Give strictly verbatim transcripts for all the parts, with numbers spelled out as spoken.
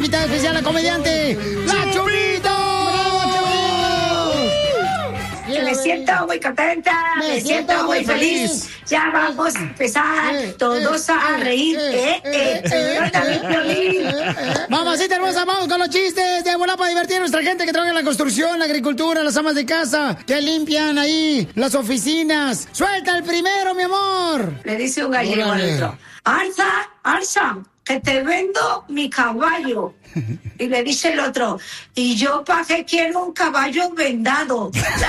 invitada especial, la comediante, la Chupito. Me siento muy contenta, me, me siento, siento muy feliz. feliz. Ya vamos a empezar eh, todos eh, a reír. Eh, eh, eh, yo también feliz. Mamacita hermosa, vamos con los chistes de volar para divertir a nuestra gente que trabaja en la construcción, la agricultura, las amas de casa, que limpian ahí las oficinas. Suelta el primero, mi amor. Le dice un gallego al otro: Alza, alza, que te vendo mi caballo. Y le dice el otro: ¿y yo para qué quiero un caballo vendado?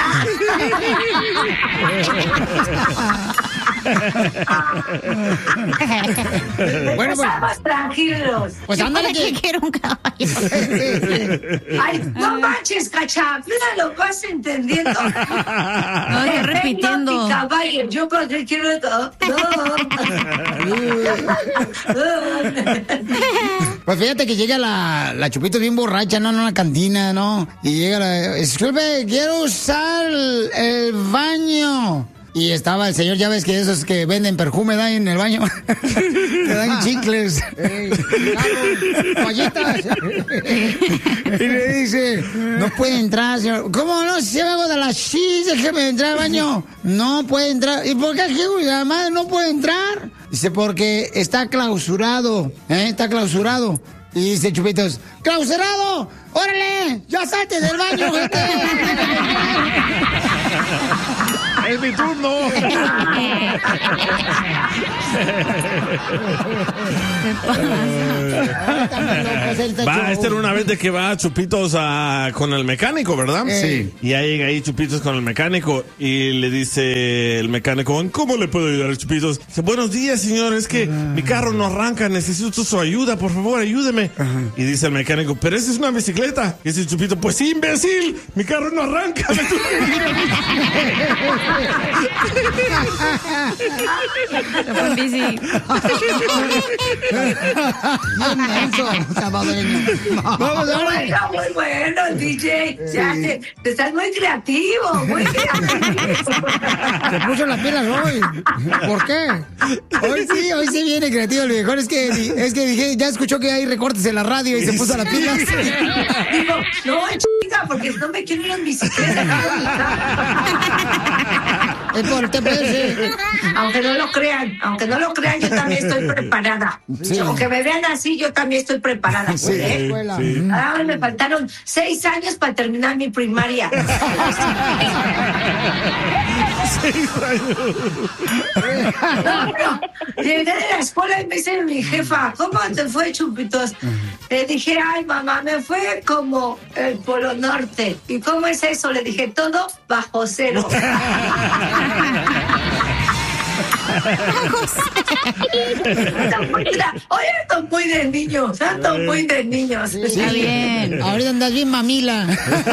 Bueno, pues estamos tranquilos. Pues ándale que quiero un caballo. Ay, no manches, Cacha, lo vas entendiendo. No, estoy repitiendo. Mi caballo, yo para qué quiero no. Pues fíjate que llega la, la Chupito bien borracha, ¿no? En una cantina, ¿no? Y llega la... Disculpe, quiero usar el, el baño. Y estaba el señor, ya ves que esos que venden perfume dan en el baño. Te dan chicles. Ey, pollitas. Y le dice: no puede entrar, señor. ¿Cómo no? Si vengo de las chis, déjeme entrar al baño. No puede entrar. ¿Y por qué aquí, además, no puede entrar? Dice: porque está clausurado. ¿Eh? Está clausurado. Y dice Chupitos: ¡clausurado! ¡Órale! ¡Ya salte del baño, gente! ¡Es mi turno! Va, esta era una vez de que va Chupitos a, con el mecánico, ¿verdad? Sí. Y ya llega ahí Chupitos con el mecánico y le dice el mecánico: ¿cómo le puedo ayudar a Chupitos? Dice: buenos días, señor, es que mi carro no arranca, necesito su ayuda, por favor, ayúdeme. Uh-huh. Y dice el mecánico: pero esa es una bicicleta. Y dice Chupito: pues sí, imbécil, mi carro no arranca. En bici. Vamos a ver. Muy bueno, D J. Ya te, te estás muy creativo, muy creativo. Se puso las pilas hoy. ¿Por qué? Hoy sí, hoy sí viene creativo. Lo mejor es que, es que dije, ya escuchó que hay recortes en la radio y se puso las pilas. Digo, no, chica, porque no me quiero ir en bicicleta. Es por T P S. Aunque no lo crean, aunque no lo crean, yo también estoy preparada. Sí. Aunque me vean así, yo también estoy preparada. Sí, ¿eh? sí. Ahora me faltaron seis años para terminar mi primaria. Seis años. No, no. Llegué de la escuela y me dice mi jefa: ¿cómo te fue, Chupitos? Le dije: ay, mamá, me fue como el Polo Norte. ¿Y cómo es eso? Le dije: todo bajo cero. Oye, están muy de niños, están muy de niños. Sí, está bien. Ahorita andas bien mamila.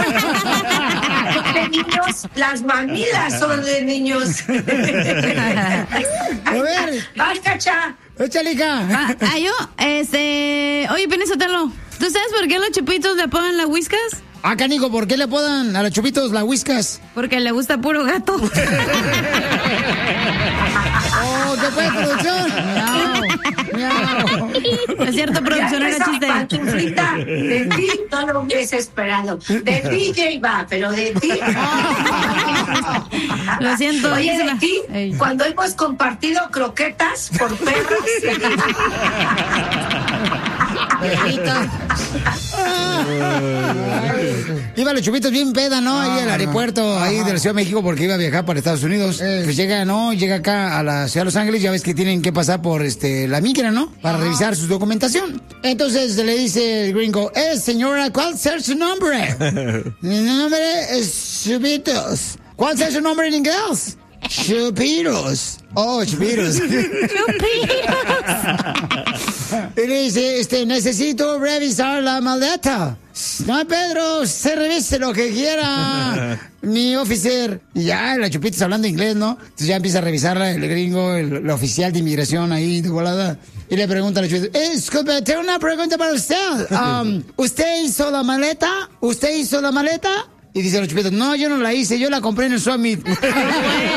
De niños, las mamilas son de niños. A ver. Vas, Cacha. Échale, hija. Ah, ah, yo, este... Oye, Piolín Sotelo, ¿tú sabes por qué los Chupitos le apodan la Whiskas? Ah, canico, ¿por qué le apodan a los Chupitos la Whiskas? Porque le gusta puro gato. ¡Oh, qué fue, producción! ¡Miau! ¡Miau! No es cierto, producción, ya, era esa chiste. pantuflita de ti no lo hubiese esperado. De D J va, pero de ti... Lo siento. Oye, de la... ti, Ey. cuando hemos compartido croquetas por perros... Iba los Chupitos bien peda, ¿no? Ahí al aeropuerto, ahí de la Ciudad de México, porque iba a viajar para Estados Unidos. Pues llega, ¿no? Llega acá a la Ciudad de Los Ángeles, ya ves que tienen que pasar por este la migra, ¿no? Para revisar su documentación. Entonces le dice el gringo: eh, señora, ¿cuál es su nombre? Mi nombre es Chupitos. ¿Cuál es su nombre en inglés? Chupitos. Oh, Chupitos. Chupitos. Y le dice: este, necesito revisar la maleta. No, Pedro, se revise lo que quiera, mi oficial. Y ya, la Chupitos hablando inglés, ¿no? Entonces ya empieza a revisar el gringo, el, el oficial de inmigración ahí de volada. Y le pregunta a la Chupitos: eh, disculpe, tengo una pregunta para usted. Um, ¿Usted hizo la maleta? ¿Usted hizo la maleta? Y dice la Chupitos: no, yo no la hice, yo la compré en el Summit.